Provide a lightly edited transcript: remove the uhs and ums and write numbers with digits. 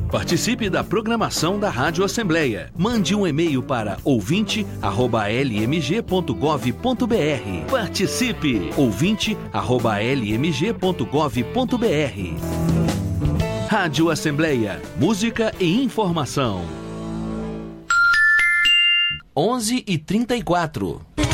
Participe da programação da Rádio Assembleia. Mande um e-mail para ouvinte@lmg.gov.br. Participe! ouvinte@lmg.gov.br. Rádio Assembleia, música e informação. 11h34.